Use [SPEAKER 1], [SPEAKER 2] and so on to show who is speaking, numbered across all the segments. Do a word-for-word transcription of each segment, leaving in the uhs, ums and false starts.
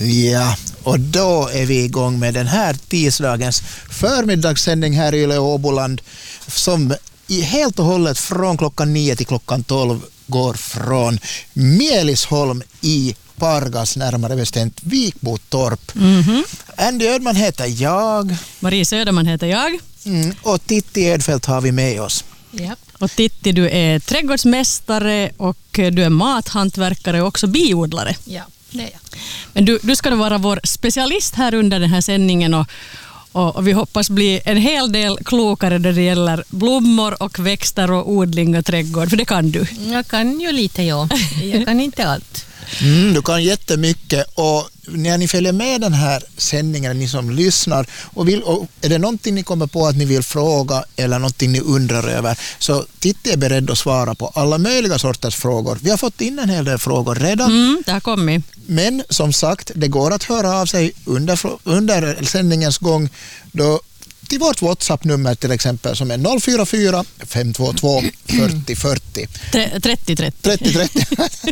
[SPEAKER 1] Ja, och då är vi igång med den här tisdagens förmiddagssändning här i Yle Åboland som i helt och hållet från klockan nio till klockan tolv går från Mielisholm i Pargas, närmare bestämt Vikbotorp.
[SPEAKER 2] Mm-hmm.
[SPEAKER 1] Andy Ödman heter jag.
[SPEAKER 2] Marie Söderman heter jag.
[SPEAKER 1] Mm, och Titti Edfeldt har vi med oss.
[SPEAKER 2] Ja. Och Titti, du är trädgårdsmästare och du är mathantverkare och också biodlare.
[SPEAKER 3] Ja, det är jag.
[SPEAKER 2] Men du, du ska vara vår specialist här under den här sändningen och, och, och vi hoppas bli en hel del klokare när det gäller blommor och växter och odling och trädgård, för det kan du.
[SPEAKER 3] Jag kan ju lite, ja. Jag kan inte allt.
[SPEAKER 1] Mm, du kan jättemycket, och när ni följer med den här sändningen, ni som lyssnar, och, vill, och är det någonting ni kommer på att ni vill fråga eller någonting ni undrar över, så Titti är beredd att svara på alla möjliga sorters frågor. Vi har fått in en hel del frågor redan.
[SPEAKER 2] Mm, det har kommit.
[SPEAKER 1] Men som sagt, det går att höra av sig under, under sändningens gång då till vårt WhatsApp-nummer till exempel, som är noll fyra fyra fem två två fyrtio fyrtio.
[SPEAKER 2] trettio trettio.
[SPEAKER 1] trettio trettio.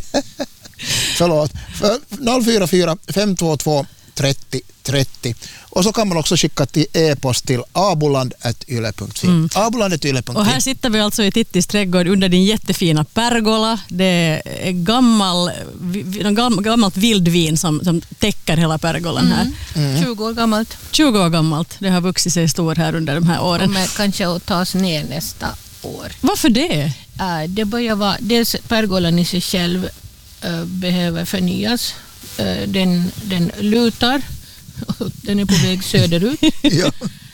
[SPEAKER 1] Förlåt. noll fyra fyra fem två två trettio trettio. Och så kan man också skicka till e-post till aboland snabel-a yle punkt fi.
[SPEAKER 2] Mm.
[SPEAKER 1] aboland snabel-a yle punkt fi.
[SPEAKER 2] Och här sitter vi alltså i Tittis trädgård under din jättefina pergola. Det är gammal, gammalt vildvin som, som täcker hela pergolan här.
[SPEAKER 3] Mm. tjugo år gammalt.
[SPEAKER 2] tjugo år gammalt. Det har vuxit sig stor här under de här åren.
[SPEAKER 3] Kommer kanske att tas ner nästa år.
[SPEAKER 2] Varför det?
[SPEAKER 3] Äh, det börjar vara, dels pergolan i sig själv äh, behöver förnyas. Äh, den, den lutar. Den är på väg söderut.
[SPEAKER 1] Ja.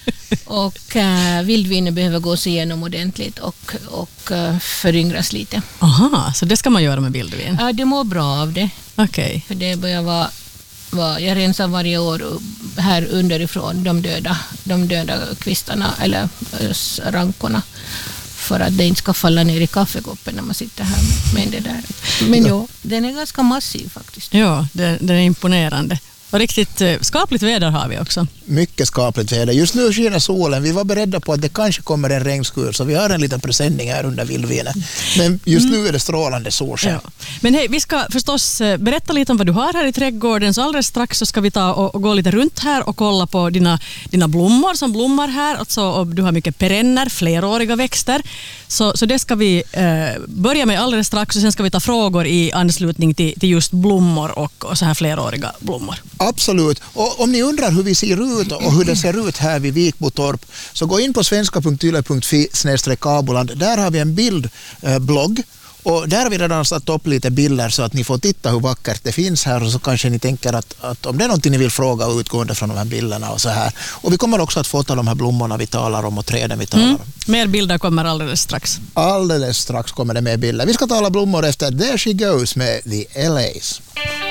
[SPEAKER 3] Och äh, vildvinen behöver gås igenom ordentligt och, och äh, föryngras lite.
[SPEAKER 2] Aha, så det ska man göra med vildvin?
[SPEAKER 3] Ja, det mår bra av det.
[SPEAKER 2] Okej. Okay.
[SPEAKER 3] För det börjar vara, vara, jag rensar varje år här underifrån de döda, de döda kvistarna eller äh, rankorna, för att det inte ska falla ner i kaffekoppen när man sitter här med det där. Men ja, jo, den är ganska massiv faktiskt.
[SPEAKER 2] Ja, det, den är imponerande. Och riktigt skapligt väder har vi också.
[SPEAKER 1] Mycket skapligt väder. Just nu skiner solen. Vi var beredda på att det kanske kommer en regnskur, så vi har en liten presenning här under vildvinen. Men just nu är det strålande solsken.
[SPEAKER 2] Ja. Men hej, vi ska förstås berätta lite om vad du har här i trädgården, så alldeles strax så ska vi ta och, och gå lite runt här och kolla på dina, dina blommor som blommar här. Alltså, och du har mycket perenner, fleråriga växter. Så, så det ska vi eh, börja med alldeles strax, och sen ska vi ta frågor i anslutning till, till just blommor och, och så här fleråriga blommor.
[SPEAKER 1] Absolut. Och om ni undrar hur vi ser ut och hur det ser ut här vid Vikbotorp, så gå in på svenska punkt yle punkt fi snedstreck aboland. Där har vi en bildblogg. Och där har vi redan satt upp lite bilder så att ni får titta hur vackert det finns här, och så kanske ni tänker att, att om det är någonting ni vill fråga utgående från de här bilderna och så här. Och vi kommer också att fota de här blommorna vi talar om och träden vi talar om.
[SPEAKER 2] Mm. Mer bilder kommer alldeles strax.
[SPEAKER 1] Alldeles strax kommer det med bilder. Vi ska tala blommor efter There She Goes med The L A's.